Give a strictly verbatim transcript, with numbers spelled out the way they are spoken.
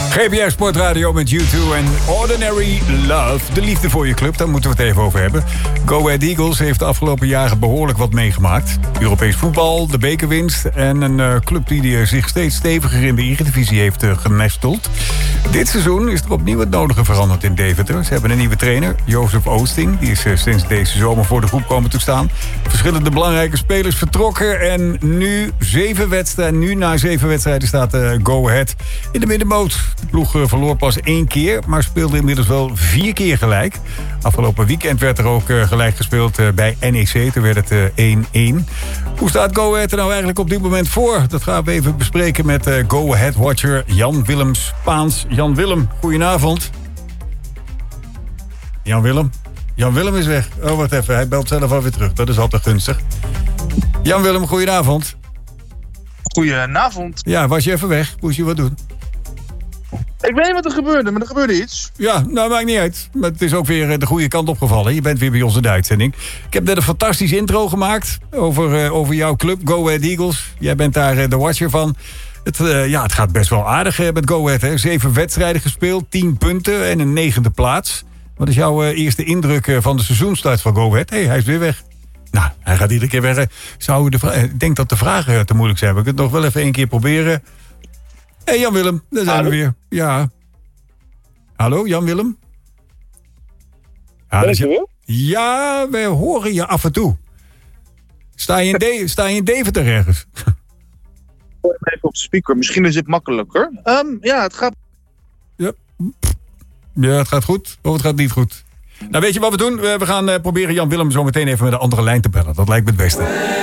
G P S Sportradio met U twee en Ordinary Love. De liefde voor je club, daar moeten we het even over hebben. Go Ahead Eagles heeft de afgelopen jaren behoorlijk wat meegemaakt. Europees voetbal, de bekerwinst en een uh, club die zich steeds steviger in de Eredivisie heeft uh, genesteld. Dit seizoen is er opnieuw het nodige veranderd in Deventer. Ze hebben een nieuwe trainer, Jozef Oosting. Die is uh, sinds deze zomer voor de groep komen te staan. Verschillende belangrijke spelers vertrokken en nu zeven wedstrijden. Nu na zeven wedstrijden staat uh, Go Ahead in de middenmoot. De ploeg uh, verloor pas één keer, maar speelde inmiddels wel vier keer gelijk. Afgelopen weekend werd er ook uh, gelijk gespeeld uh, bij N E C. Toen werd het uh, één-één. Hoe staat Go Ahead er nou eigenlijk op dit moment voor? Dat gaan we even bespreken met uh, Go Ahead watcher Jan-Willem Spaans. Jan-Willem, goedenavond. Jan-Willem? Jan-Willem is weg. Oh, wacht even. Hij belt zelf alweer terug. Dat is altijd gunstig. Jan-Willem, goedenavond. Goedenavond. Ja, was je even weg? Moest je wat doen? Ik weet niet wat er gebeurde, maar er gebeurde iets. Ja, nou, maakt niet uit. Maar het is ook weer de goede kant opgevallen. Je bent weer bij ons in de uitzending. Ik heb net een fantastische intro gemaakt over, uh, over jouw club, Go Ahead Eagles. Jij bent daar uh, de watcher van. Het, uh, ja, het gaat best wel aardig uh, met Go Ahead. Hè? Zeven wedstrijden gespeeld, tien punten en een negende plaats. Wat is jouw uh, eerste indruk uh, van de seizoenstart van Go Ahead? Hé, hey, hij is weer weg. Nou, hij gaat iedere keer weg. Uh, zou de vra- ik denk dat de vragen uh, te moeilijk zijn. We kunnen het nog wel even één keer proberen. Hé, hey, Jan-Willem, daar zijn Hallo. we weer. Ja. Hallo, Jan-Willem? Ja, Ben dus je je- weer? ja, we horen je af en toe. Sta je in, De- sta je in Deventer ergens? Gooi hem even op de speaker, misschien is het makkelijker. Um, ja, het gaat... Ja. Ja, het gaat goed of het gaat niet goed. Nou, weet je wat we doen? We we gaan uh, proberen Jan-Willem zo meteen even met een andere lijn te bellen. Dat lijkt me het beste.